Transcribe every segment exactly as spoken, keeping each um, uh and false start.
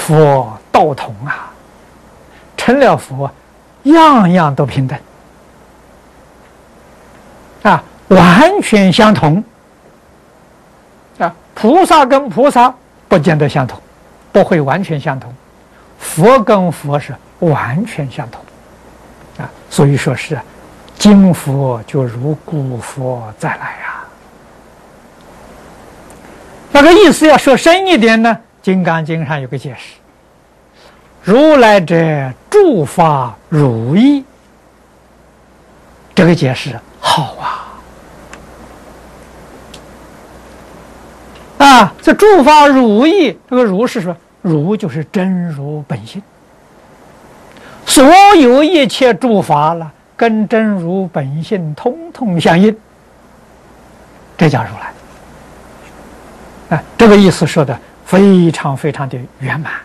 佛道同啊，成了佛，样样都平等啊，完全相同啊。菩萨跟菩萨不见得相同，不会完全相同；佛跟佛是完全相同啊。所以说是今佛就如古佛再来啊。那个意思要说深一点呢，《金刚经》上有个解释：如来者，诸法如意。这个解释好啊！啊，这诸法如意，这个如是说，如就是真如本性，所有一切诸法了，跟真如本性通通相应，这叫如来。啊，这个意思说的非常非常的圆满。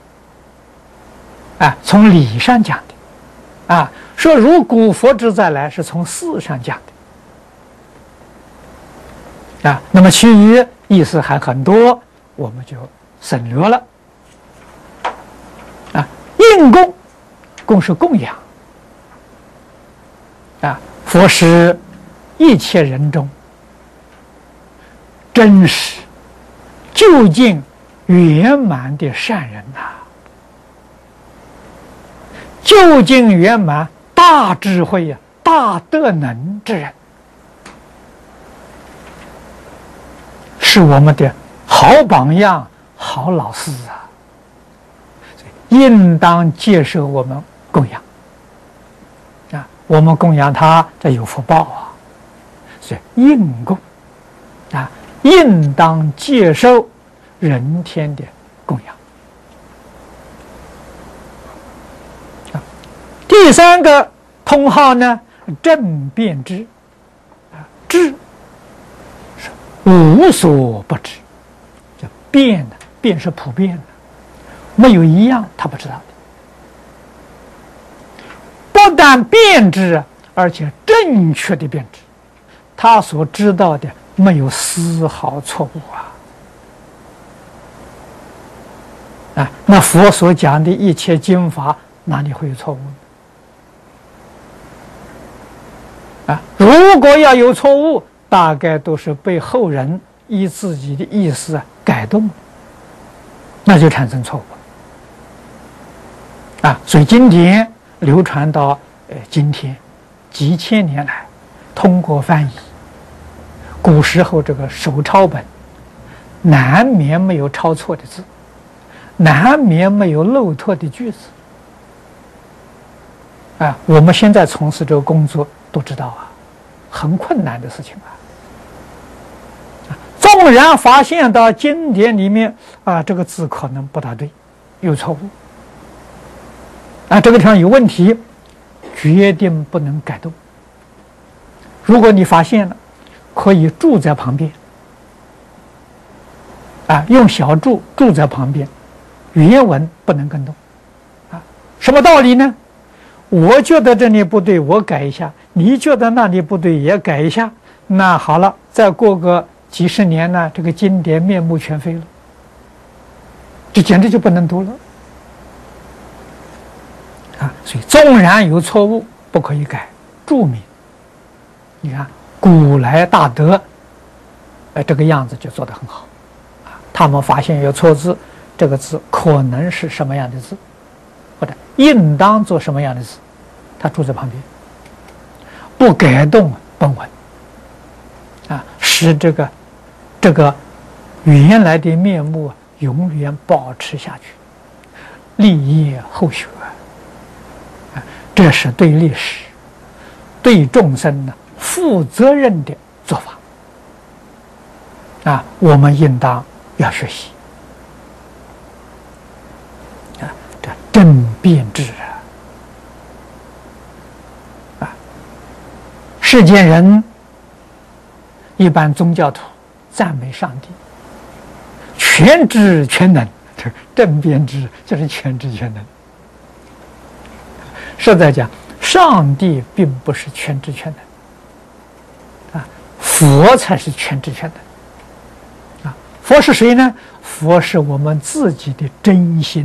啊，从理上讲的，啊，说如古佛之再来是从事上讲的，啊，那么其余意思还很多，我们就省略了。啊，应供，供是供养，啊，佛是一切人中真实、究竟、圆满的善人呐、啊。究竟圆满、大智慧呀、大德能之人，是我们的好榜样、好老师啊！应当接受我们供养啊！我们供养他，这有福报啊！所以应供啊，应当接受人天的供养。第三个通号呢，正遍知，啊，知是无所不知，叫遍的，遍是普遍的，没有一样他不知道的。不但遍知，而且正确的遍知，他所知道的没有丝毫错误啊！啊，那佛所讲的一切经法，哪里会有错误呢？啊，如果要有错误，大概都是被后人依自己的意思改动，那就产生错误啊。所以经典流传到呃今天几千年来，通过翻译，古时候这个手抄本难免没有抄错的字，难免没有漏脱的句子啊。我们现在从事这个工作都知道啊，很困难的事情啊。纵然发现到经典里面啊，这个字可能不大对，有错误啊，这个地方有问题，决定不能改动。如果你发现了，可以注在旁边啊，用小注注在旁边，原文不能更动啊。什么道理呢？我觉得这里不对，我改一下；你觉得那里不对，也改一下。那好了，再过个几十年呢，这个经典面目全非了，这简直就不能读了啊！所以，纵然有错误，不可以改，注明。你看，古来大德，呃，这个样子就做得很好啊。他们发现有错字，这个字可能是什么样的字？或者应当做什么样的事，他住在旁边，不改动本文啊，使这个这个原来的面目永远保持下去，立业后学啊，这是对历史、对众生呢负责任的做法啊，我们应当要学习。正遍知啊！啊，世间人一般宗教徒赞美上帝，全知全能。这正遍知就是全知全能。实在讲，上帝并不是全知全能啊，佛才是全知全能啊。佛是谁呢？佛是我们自己的真心。